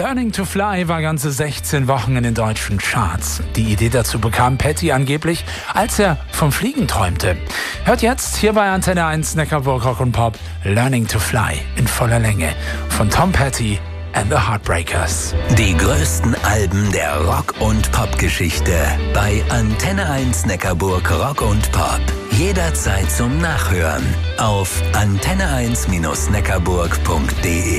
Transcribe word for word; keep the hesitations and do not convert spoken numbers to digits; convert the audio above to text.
Learning to Fly war ganze sechzehn Wochen in den deutschen Charts. Die Idee dazu bekam Patty angeblich, als er vom Fliegen träumte. Hört jetzt hier bei Antenne eins Neckarburg Rock und Pop Learning to Fly in voller Länge von Tom Petty and the Heartbreakers. Die größten Alben der Rock- und Pop-Geschichte bei Antenne eins Neckarburg Rock und Pop. Jederzeit zum Nachhören auf antenne eins Bindestrich neckarburg punkt de.